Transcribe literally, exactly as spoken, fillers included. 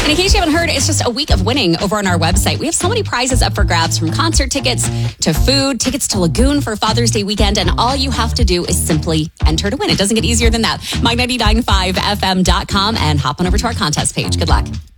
And in case you haven't heard, it's just a week of winning over on our website. We have so many prizes up for grabs, from concert tickets to food, tickets to Lagoon for Father's Day weekend. And all you have to do is simply enter to win. It doesn't get easier than that. my ninety-nine point five F M dot com and hop on over to our contest page. Good luck.